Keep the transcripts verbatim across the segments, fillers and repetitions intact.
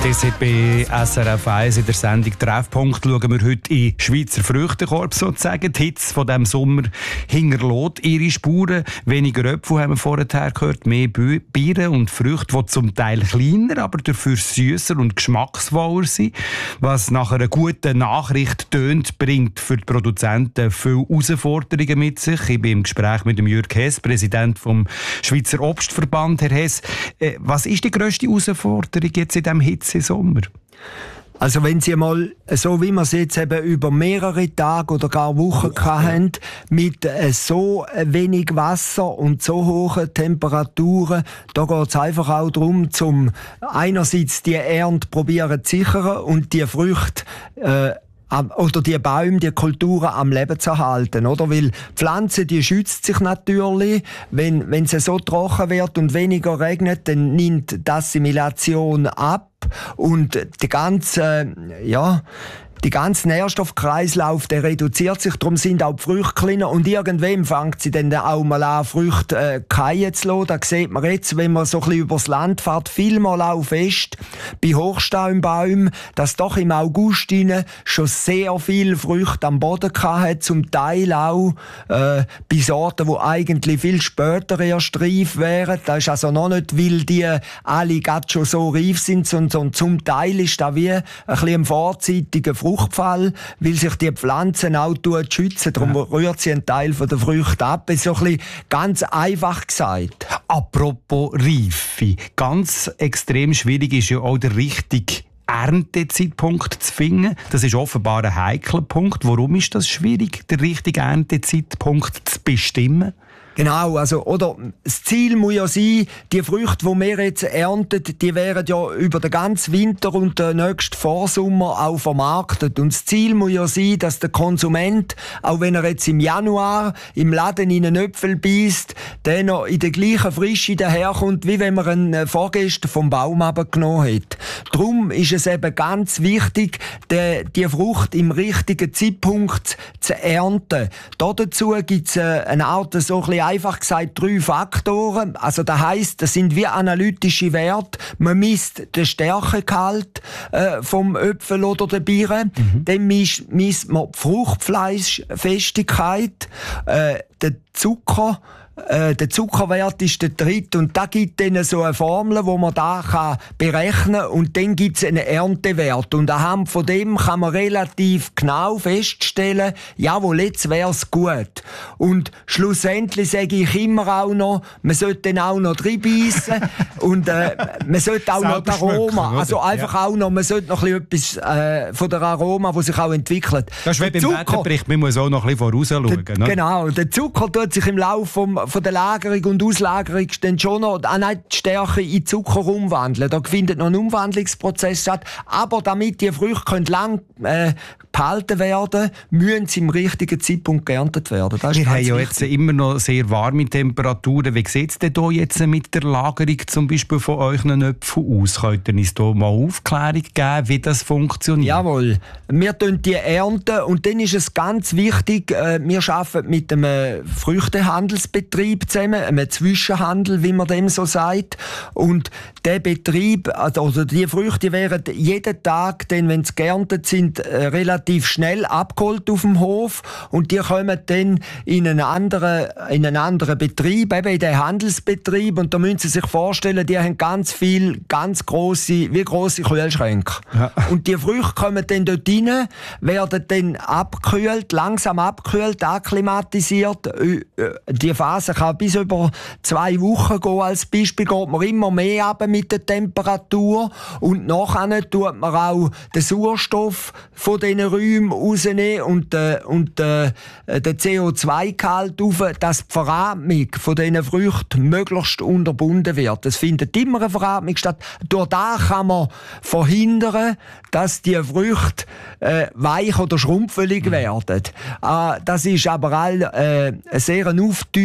D C B S R F eins in der Sendung Treffpunkt schauen wir heute in Schweizer Früchtekorb sozusagen. Die Hitze von diesem Sommer hinterlässt ihre Spuren. Weniger Äpfel haben wir vorher gehört, mehr Beeren und Früchte, die zum Teil kleiner, aber dafür süsser und geschmacksvoller sind. Was nach einer guten Nachricht tönt, bringt für die Produzenten viele Herausforderungen mit sich. Ich bin im Gespräch mit dem Jürg Hess, Präsident vom Schweizer Obstverband. Herr Hess, was ist die grösste Herausforderung jetzt in diesem Hitze Sommer? Also wenn Sie mal, so wie wir es jetzt eben über mehrere Tage oder gar Wochen oh, hatten, mit so wenig Wasser und so hohen Temperaturen, da geht es einfach auch darum, zum einerseits die Ernte probieren zu sichern und die Früchte äh, oder die Bäume, die Kulturen am Leben zu erhalten, oder? Weil Pflanzen, die schützt sich natürlich. Wenn, wenn es so trocken wird und weniger regnet, dann nimmt die Assimilation ab und die ganze, ja, die ganze Nährstoffkreislauf, der reduziert sich, darum sind auch die Früchte kleiner und irgendwann fängt sie dann auch mal an, Früchte äh, fallen zu lassen. Das sieht man jetzt, wenn man so ein bisschen übers Land fährt, vielmal auch fest, bei Hochstaumbäumen, dass doch im August rein schon sehr viele Früchte am Boden hatten, zum Teil auch äh, bei Sorten, die eigentlich viel später erst reif wären. Das ist also noch nicht, weil die alle gerade schon so reif sind, sondern zum Teil ist das wie ein bisschen ein vorzeitiger Fruchtfall, weil sich die Pflanzen auch schützen. Darum ja. rührt sie einen Teil von der Früchte ab. Das ist so ein bisschen ganz einfach gesagt. Apropos Reife. Ganz extrem schwierig ist ja auch der richtige Erntezeitpunkt zu finden. Das ist offenbar ein heikler Punkt. Warum ist das schwierig, den richtigen Erntezeitpunkt zu bestimmen? Genau, also, oder, das Ziel muss ja sein, die Früchte, die wir jetzt ernten, die werden ja über den ganzen Winter und den nächsten Vorsommer auch vermarktet. Und das Ziel muss ja sein, dass der Konsument, auch wenn er jetzt im Januar im Laden in einen Äpfel beißt, der noch in der gleichen Frische daherkommt, wie wenn man einen vorgestern vom Baum abgenommen hat. Darum ist es eben ganz wichtig, die, die Frucht im richtigen Zeitpunkt zu ernten. Da dazu gibt es eine Art, so ein bisschen einfach gesagt, drei Faktoren. Also das heisst, das sind wie analytische Werte. Man misst den Stärkegehalt äh, vom Äpfel oder der Birne. Mhm. Dann misst, misst man die Fruchtfleischfestigkeit, äh, den Zucker. Äh, der Zuckerwert ist der dritte und da gibt dann so eine Formel, wo man da kann berechnen kann und dann gibt es einen Erntewert und anhand von dem kann man relativ genau feststellen, jawohl, jetzt wäre es gut. Und schlussendlich sage ich immer auch noch, man sollte dann auch noch reinbeissen und äh, man sollte auch noch das Aroma, also einfach ja. auch noch, man sollte noch ein bisschen etwas äh, von der Aroma, das sich auch entwickelt. Das ist wie beim Zucker, Wetterbericht, man muss auch noch ein bisschen vorausschauen. Der, ne? Genau, der Zucker tut sich im Laufe vom von der Lagerung und Auslagerung dann schon noch ah nein, die Stärke in Zucker umwandeln. Da findet noch ein Umwandlungsprozess statt. Aber damit die Früchte lang äh, behalten werden, müssen sie im richtigen Zeitpunkt geerntet werden. Das Wir haben ja jetzt immer noch sehr warme Temperaturen. Wie sieht es denn hier jetzt mit der Lagerung zum Beispiel von euren Äpfeln aus? Könnt ihr uns hier mal Aufklärung geben, wie das funktioniert? Jawohl. Wir tun die ernten und dann ist es ganz wichtig, äh, wir arbeiten mit einem Früchtehandelsbetrieb zusammen, einem Zwischenhandel, wie man dem so sagt. Und der Betrieb, also die Früchte werden jeden Tag, denn wenn sie geerntet sind, äh, relativ schnell abgeholt auf dem Hof und die kommen dann in einen anderen, in einen anderen Betrieb, eben in den Handelsbetrieb und da müssen Sie sich vorstellen, die haben ganz viel, ganz grosse, wie grosse Kühlschränke. Ja. Und die Früchte kommen dann dort rein, werden dann abgekühlt, langsam abgekühlt, akklimatisiert. Die Phase kann bis über zwei Wochen gehen. Als Beispiel geht man immer mehr runter mit der Temperatur und nachher tut man auch den Sauerstoff von diesen Räumen rausnehmen und, äh, und äh, den C O zwei Gehalt auf, dass die Veratmung von diesen Früchten möglichst unterbunden wird. Es findet immer eine Veratmung statt. Durch das kann man verhindern, dass die Früchte äh, weich oder schrumpfelig werden. Äh, das ist aber all, äh, eine sehr auftü- äh,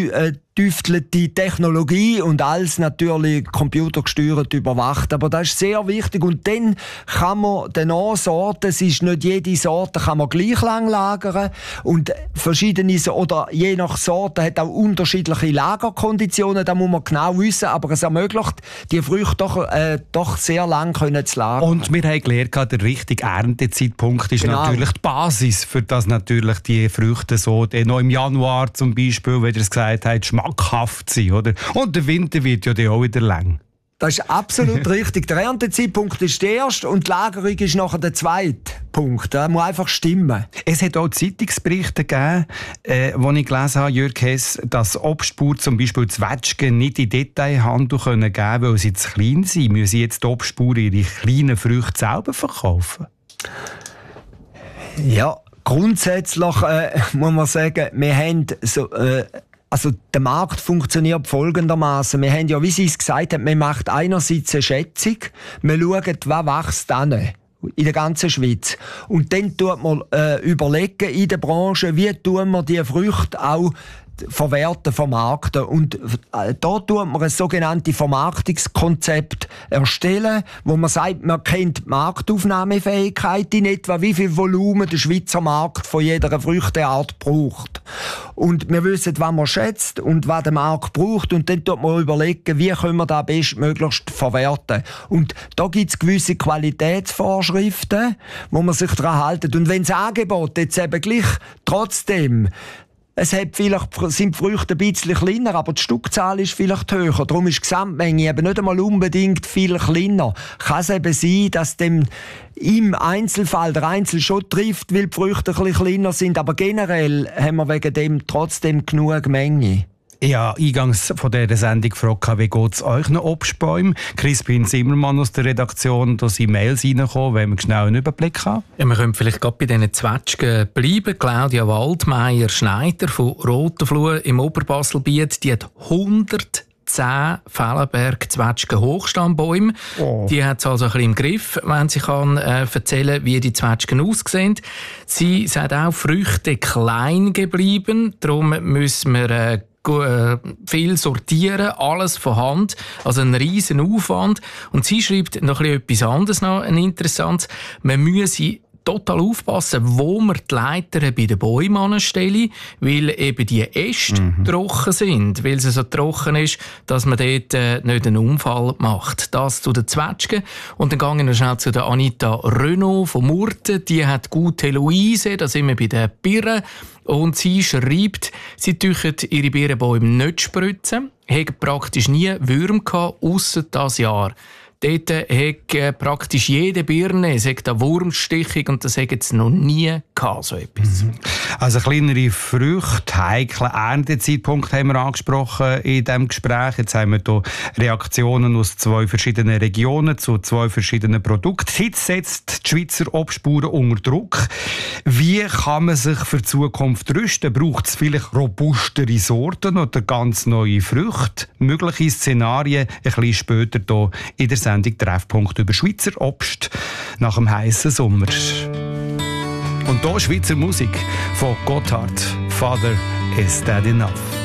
tüftelte Technologie und alles natürlich computergesteuert überwacht. Aber das ist sehr wichtig. Und dann kann man den Sorten, es ist nicht jede Sorte, kann man gleich lang lagern. Und verschiedene, oder je nach Sorte hat auch unterschiedliche Lagerkonditionen. Da muss man genau wissen. Aber es ermöglicht, die Früchte doch, äh, doch sehr lang können zu lagern. Und wir haben gelernt, der richtige Erntezeitpunkt ist genau. natürlich die Basis, für das natürlich die Früchte so noch im Januar zum Beispiel, wie ihr es gesagt habt, schmackhaft sind, oder? Und der Winter wird ja dann auch wieder lang. Das ist absolut richtig. Der Erntezeitpunkt ist der erste und die Lagerung ist nachher der zweite Punkt. Das muss einfach stimmen. Es hat auch Zeitungsberichte gegeben, äh, wo ich gelesen habe, Jürg Hess, dass Obstbauern zum Beispiel Zwetschgen nicht in Detailhandel geben können, weil sie zu klein sind. Müssen jetzt die Obstbauern ihre kleinen Früchte selber verkaufen? Ja, grundsätzlich äh, muss man sagen, wir haben so... Äh, Also der Markt funktioniert folgendermaßen. Wir haben ja, wie Sie es gesagt haben, man macht einerseits eine Schätzung, wir schauen, was wächst an in der ganzen Schweiz. Und dann tut man äh, überlegen in der Branche, wie tun wir die Früchte auch verwerten, vermarkten. Und äh, da tut man ein sogenanntes Vermarktungskonzept erstellen, wo man sagt, man kennt die Marktaufnahmefähigkeit in etwa, wie viel Volumen der Schweizer Markt von jeder Früchteart braucht. Und wir wissen, was man schätzt und was der Markt braucht. Und dann tut man überlegen, wie können wir das bestmöglichst verwerten. Und da gibt es gewisse Qualitätsvorschriften, wo man sich daran hält. Und wenn das Angebot jetzt eben gleich trotzdem Es hat vielleicht, sind die Früchte ein bisschen kleiner, aber die Stückzahl ist vielleicht höher. Darum ist die Gesamtmenge eben nicht einmal unbedingt viel kleiner. Kann es eben sein, dass dem im Einzelfall der Einzel schon trifft, weil die Früchte ein bisschen kleiner sind, aber generell haben wir wegen dem trotzdem genug Menge. Ich habe eingangs von dieser Sendung gefragt, wie geht es euch noch Obstbäumen? Crispin Zimmermann aus der Redaktion, da sind Mails reingekommen, wenn wir schnell einen Überblick haben. Ja, wir können vielleicht gerade bei diesen Zwetschgen bleiben. Claudia Waldmeier-Schneider von Rotenfluh im Oberbaselbiet, die hat hundertzehn Fellenberg-Zwetschgen-Hochstammbäume. Oh. Die hat es also ein bisschen im Griff, wenn sie kann, äh, erzählen, wie die Zwetschgen aussehen. Sie sagt auch, Früchte klein geblieben, darum müssen wir äh, viel sortieren, alles von Hand, also ein riesen Aufwand. Und sie schreibt noch etwas anderes, noch ein interessantes. Man müsse total aufpassen, wo man die Leiter bei den Bäumen anstellen, weil eben die Äste mhm. trocken sind, weil es so trocken ist, dass man dort äh, nicht einen Unfall macht. Das zu den Zwetschgen. Und dann gehen wir schnell zu der Anita Renault von Murten. Die hat gute Luise, da sind wir bei den Birnen. Und sie schreibt, sie tüchen ihre Birnenbäume nicht spritzen, haben praktisch nie Würmer gehabt, ausser das Jahr. Dort hat praktisch jede Birne eine Wurmstichung und das hat es noch nie gehabt, so etwas. Also kleinere Früchte, heikle Erntezeitpunkt haben wir angesprochen in diesem Gespräch. Jetzt haben wir hier Reaktionen aus zwei verschiedenen Regionen zu zwei verschiedenen Produkten. Hitze setzt die Schweizer Obstbauern unter Druck. Wie kann man sich für die Zukunft rüsten? Braucht es vielleicht robustere Sorten oder ganz neue Früchte? Mögliche Szenarien ein bisschen später hier in der Sendung Treffpunkt über Schweizer Obst nach dem heißen Sommer. Und hier Schweizer Musik von Gotthard. Father, is that enough?